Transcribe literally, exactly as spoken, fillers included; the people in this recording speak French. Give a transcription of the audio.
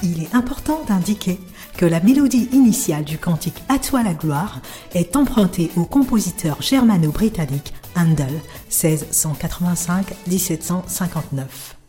Il est important d'indiquer que la mélodie initiale du cantique « À toi la gloire » est empruntée au compositeur germano-britannique Handel, seize cent quatre-vingt-cinq à dix-sept cent cinquante-neuf.